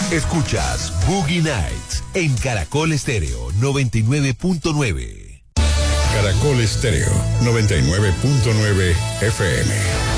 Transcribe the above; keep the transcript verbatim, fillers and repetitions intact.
Escuchas Boogie Nights en Caracol Estéreo noventa y nueve punto nueve. Caracol Estéreo noventa y nueve punto nueve F M.